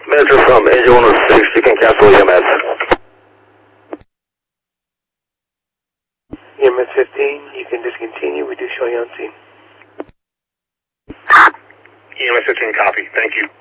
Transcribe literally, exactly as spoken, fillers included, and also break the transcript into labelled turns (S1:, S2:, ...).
S1: Manager from engine one oh six, you can cancel E M S.
S2: E M S fifteen, you can discontinue. We do show you on scene.
S3: E M S fifteen, copy. Thank you.